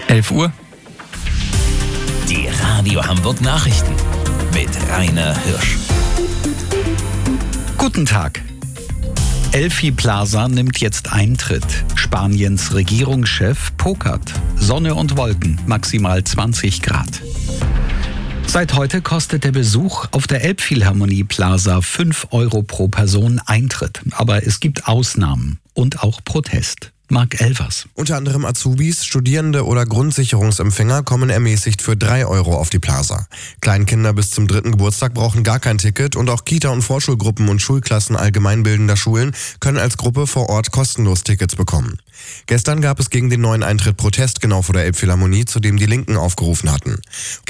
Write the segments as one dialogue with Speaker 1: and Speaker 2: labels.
Speaker 1: 11 Uhr.
Speaker 2: Die Radio Hamburg Nachrichten mit Rainer Hirsch.
Speaker 3: Guten Tag. Elfi Plaza nimmt jetzt Eintritt. Spaniens Regierungschef pokert. Sonne und Wolken, maximal 20 Grad. Seit heute kostet der Besuch auf der Elbphilharmonie Plaza 5 Euro pro Person Eintritt. Aber es gibt Ausnahmen und auch Protest. Marc Elvers.
Speaker 4: Unter anderem Azubis, Studierende oder Grundsicherungsempfänger kommen ermäßigt für 3 Euro auf die Plaza. Kleinkinder bis zum 3. Geburtstag brauchen gar kein Ticket und auch Kita- und Vorschulgruppen und Schulklassen allgemeinbildender Schulen können als Gruppe vor Ort kostenlos Tickets bekommen. Gestern gab es gegen den neuen Eintritt Protest genau vor der Elbphilharmonie, zu dem die Linken aufgerufen hatten.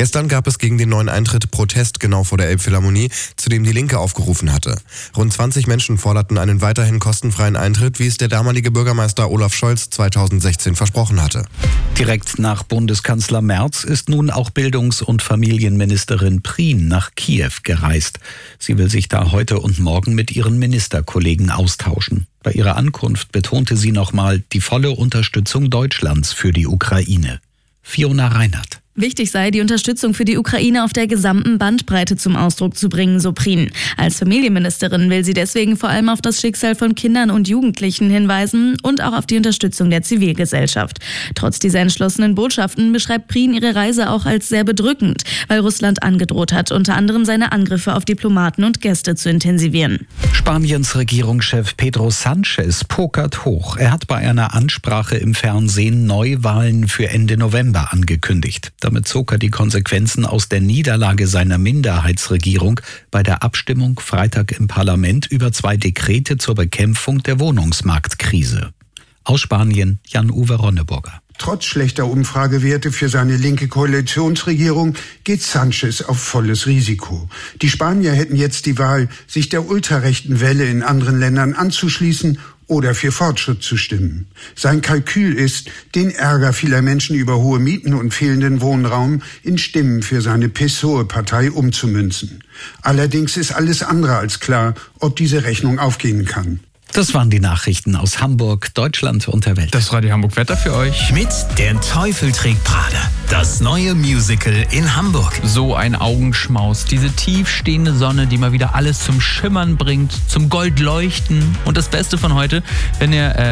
Speaker 4: Rund 20 Menschen forderten einen weiterhin kostenfreien Eintritt, wie es der damalige Bürgermeister Olaf Scholz 2016 versprochen hatte.
Speaker 3: Direkt nach Bundeskanzler Merz ist nun auch Bildungs- und Familienministerin Prien nach Kiew gereist. Sie will sich da heute und morgen mit ihren Ministerkollegen austauschen. Bei ihrer Ankunft betonte sie nochmal die volle Unterstützung Deutschlands für die Ukraine. Fiona Reinhardt.
Speaker 5: Wichtig sei, die Unterstützung für die Ukraine auf der gesamten Bandbreite zum Ausdruck zu bringen, so Prien. Als Familienministerin will sie deswegen vor allem auf das Schicksal von Kindern und Jugendlichen hinweisen und auch auf die Unterstützung der Zivilgesellschaft. Trotz dieser entschlossenen Botschaften beschreibt Prien ihre Reise auch als sehr bedrückend, weil Russland angedroht hat, unter anderem seine Angriffe auf Diplomaten und Gäste zu intensivieren.
Speaker 3: Spaniens Regierungschef Pedro Sánchez pokert hoch. Er hat bei einer Ansprache im Fernsehen Neuwahlen für Ende November angekündigt. Damit zog er die Konsequenzen aus der Niederlage seiner Minderheitsregierung bei der Abstimmung Freitag im Parlament über 2 Dekrete zur Bekämpfung der Wohnungsmarktkrise. Aus Spanien Jan-Uwe Ronneburger.
Speaker 6: Trotz schlechter Umfragewerte für seine linke Koalitionsregierung geht Sánchez auf volles Risiko. Die Spanier hätten jetzt die Wahl, sich der ultrarechten Welle in anderen Ländern anzuschließen oder für Fortschritt zu stimmen. Sein Kalkül ist, den Ärger vieler Menschen über hohe Mieten und fehlenden Wohnraum in Stimmen für seine PSOE-Partei umzumünzen. Allerdings ist alles andere als klar, ob diese Rechnung aufgehen kann.
Speaker 3: Das waren die Nachrichten aus Hamburg, Deutschland und der Welt.
Speaker 1: Das Radio Hamburg Wetter für euch.
Speaker 2: Mit Der Teufel trägt Prada. Das neue Musical in Hamburg.
Speaker 1: So ein Augenschmaus. Diese tiefstehende Sonne, die mal wieder alles zum Schimmern bringt, zum Goldleuchten. Und das Beste von heute, wenn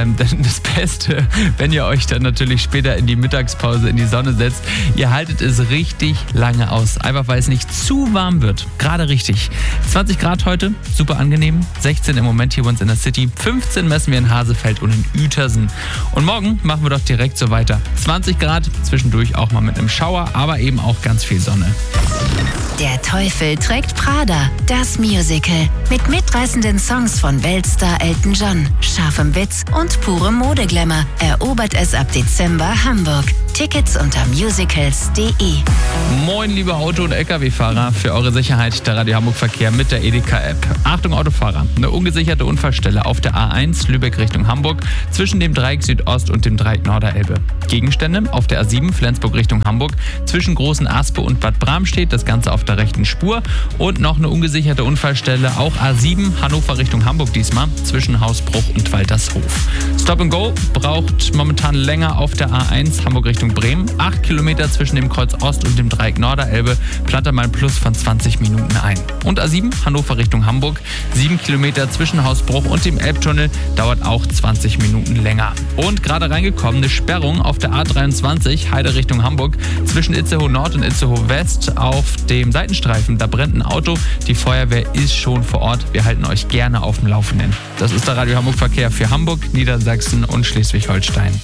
Speaker 1: ihr euch dann natürlich später in die Mittagspause in die Sonne setzt, ihr haltet es richtig lange aus. Einfach weil es nicht zu warm wird. Gerade richtig. 20 Grad heute, super angenehm. 16 im Moment hier bei uns in der City. 15 messen wir in Hasefeld und in Uetersen. Und morgen machen wir doch direkt so weiter. 20 Grad, zwischendurch auch mal mit einem Schauer, aber eben auch ganz viel Sonne.
Speaker 7: Der Teufel trägt Prada, das Musical. Mit mitreißenden Songs von Weltstar Elton John, scharfem Witz und purem Modeglamour erobert es ab Dezember Hamburg. Tickets unter musicals.de.
Speaker 1: Moin, liebe Auto- und LKW-Fahrer. Für eure Sicherheit der Radio Hamburg Verkehr mit der Edeka-App. Achtung, Autofahrer. Eine ungesicherte Unfallstelle auf der A1 Lübeck Richtung Hamburg zwischen dem Dreieck Südost und dem Dreieck Norderelbe. Gegenstände auf der A7 Flensburg Richtung Hamburg zwischen Großen Aspe und Bad Bramstedt. Das Ganze auf der rechten Spur. Und noch eine ungesicherte Unfallstelle, auch A7 Hannover Richtung Hamburg diesmal, zwischen Hausbruch und Waltershof. Stop and Go braucht momentan länger auf der A1 Hamburg Richtung Bremen. 8 Kilometer zwischen dem Kreuz Ost und dem Dreieck Norderelbe plant mal ein Plus von 20 Minuten ein. Und A7 Hannover Richtung Hamburg, 7 Kilometer zwischen Hausbruch und dem Elbtunnel, dauert auch 20 Minuten länger. Und gerade reingekommen, eine Sperrung auf der A23 Heide Richtung Hamburg zwischen Itzehoe Nord und Itzehoe West auf dem Seitenstreifen. Da brennt ein Auto, die Feuerwehr ist schon vor Ort. Wir halten euch gerne auf dem Laufenden. Das ist der Radio Hamburg Verkehr für Hamburg, Niedersachsen und Schleswig-Holstein.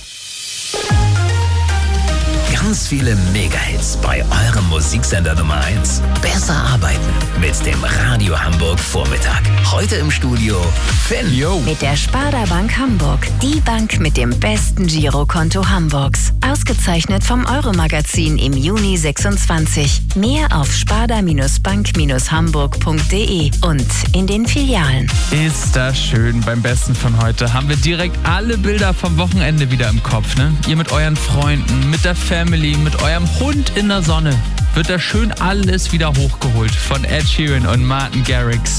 Speaker 2: Ganz viele Mega-Hits bei eurem Musiksender Nummer 1. Besser arbeiten mit dem Radio Hamburg Vormittag. Heute im Studio Finn.
Speaker 1: Yo.
Speaker 7: Mit der Sparda Bank Hamburg. Die Bank mit dem besten Girokonto Hamburgs. Ausgezeichnet vom Euro-Magazin im Juni 26. Mehr auf sparda-bank-hamburg.de und in den Filialen.
Speaker 1: Ist das schön. Beim Besten von heute haben wir direkt alle Bilder vom Wochenende wieder im Kopf. Ne? Ihr mit euren Freunden, mit der Family, mit eurem Hund in der Sonne. Wird da schön alles wieder hochgeholt von Ed Sheeran und Martin Garrix.